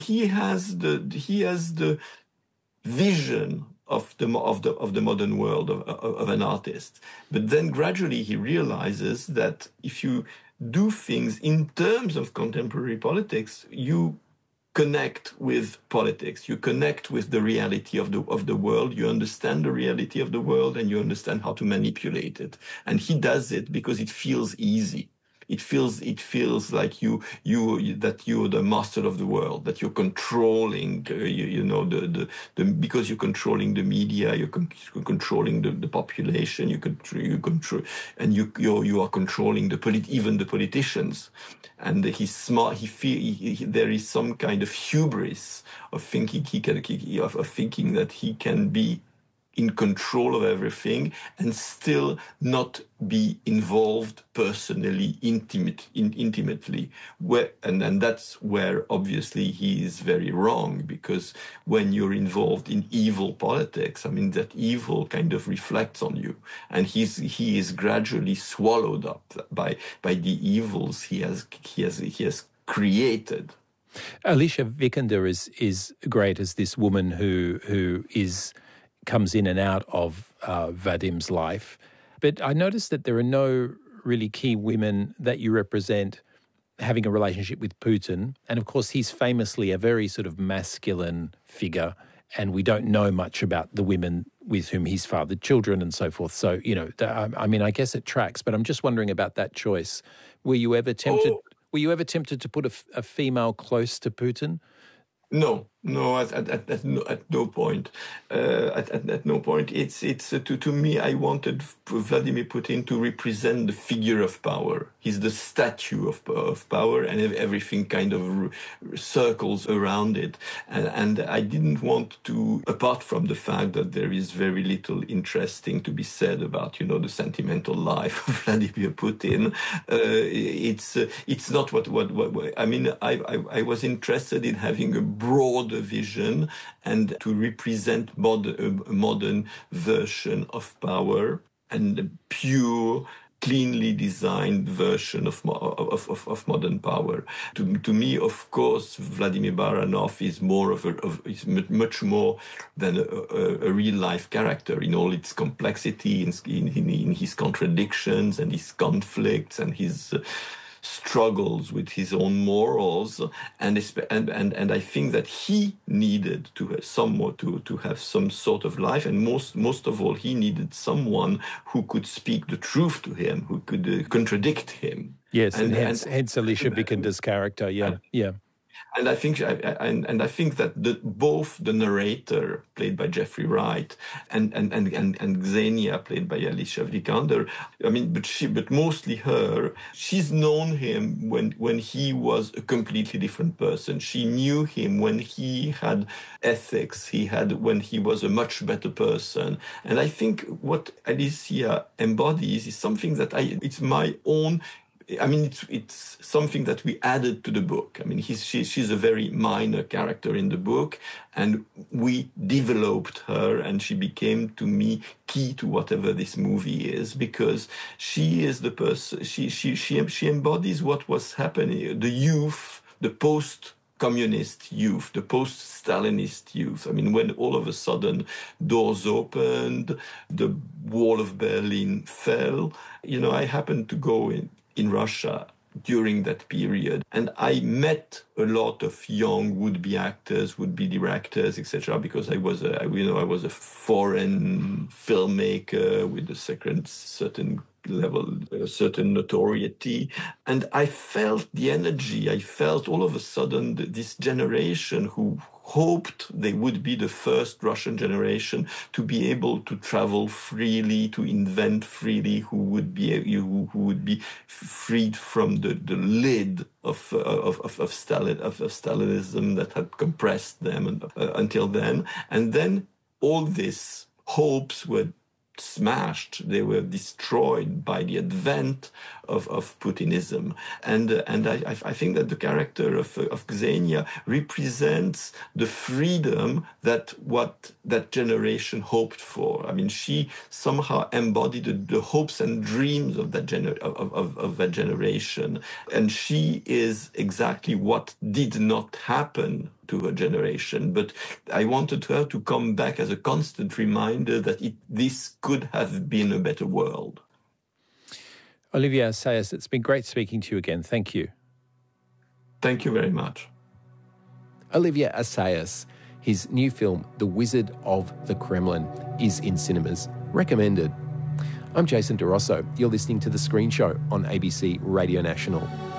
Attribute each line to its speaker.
Speaker 1: He has the vision of the modern world of an artist. But then gradually he realizes that if you do things in terms of contemporary politics, you connect with politics, you connect with the reality of the world, you understand the reality of the world, and you understand how to manipulate it. And he does it because it feels easy. It feels like you that you're the master of the world, that you're controlling, because you're controlling the media, you're controlling the population, you control, and you are controlling even the politicians. And he's smart. There is some kind of hubris of thinking thinking that he can be in control of everything and still not be involved personally, intimately. And that's where obviously he is very wrong, because when you're involved in evil politics, I mean, that evil kind of reflects on you, and he is gradually swallowed up by the evils he has created.
Speaker 2: Alicia Vikander is great as this woman who comes in and out of Vadim's life. But I noticed that there are no really key women that you represent having a relationship with Putin. And of course, he's famously a very sort of masculine figure, and we don't know much about the women with whom he's fathered children and so forth. So, I mean, I guess it tracks, but I'm just wondering about that choice. Were you ever tempted to put a female close to Putin?
Speaker 1: No, at no point. At no point. It's to me. I wanted Vladimir Putin to represent the figure of power. He's the statue of power, and everything kind of circles around it. And I didn't want to, apart from the fact that there is very little interesting to be said about the sentimental life of Vladimir Putin. It's not what I mean. I was interested in having a broad vision and to represent a modern version of power, and a pure, cleanly designed version of modern power. To me, of course, Vladimir Baranov is much more than a real life character in all its complexity, in his contradictions and his conflicts and his struggles with his own morals, and I think that he needed to have some sort of life, and most of all, he needed someone who could speak the truth to him, who could contradict him.
Speaker 2: Yes, and hence Alicia Vikander's character. Yeah.
Speaker 1: And I think that both the narrator, played by Jeffrey Wright, and Xenia, played by Alicia Vikander, I mean, but mostly her, she's known him when he was a completely different person. She knew him when he had ethics, when he was a much better person. And I think what Alicia embodies is something that it's my own. I mean, it's something that we added to the book. I mean, she's a very minor character in the book, and we developed her, and she became, to me, key to whatever this movie is, because she is the person. She embodies what was happening. The youth, the post-communist youth, the post-Stalinist youth. I mean, when all of a sudden doors opened, the wall of Berlin fell. I happened to go in Russia during that period, and I met a lot of young would-be actors, would-be directors, etc. Because I was a foreign filmmaker with a certain level, a certain notoriety, and I felt the energy. I felt all of a sudden this generation who hoped they would be the first Russian generation to be able to travel freely, to invent freely, who would be freed from the lid of Stalinism that had compressed them until then. And then all these hopes were smashed, they were destroyed by the advent of Putinism. And I think that the character of Xenia represents the freedom that generation hoped for. I mean, she somehow embodied the hopes and dreams of that generation. And she is exactly what did not happen to her generation. But I wanted her to come back as a constant reminder that this could have been a better world.
Speaker 2: Olivier Assayas, it's been great speaking to you again. Thank you.
Speaker 1: Thank you very much.
Speaker 2: Olivier Assayas, his new film, The Wizard of the Kremlin, is in cinemas. Recommended. I'm Jason DeRosso. You're listening to The Screen Show on ABC Radio National.